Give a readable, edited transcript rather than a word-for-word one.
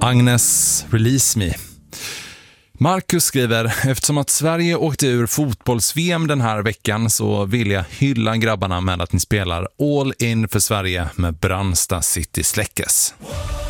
Agnes, Release Me. Marcus skriver, eftersom att Sverige åkte ur fotbolls-VM den här veckan så vill jag hylla grabbarna med att ni spelar All In för Sverige med Brandsta City Släckes.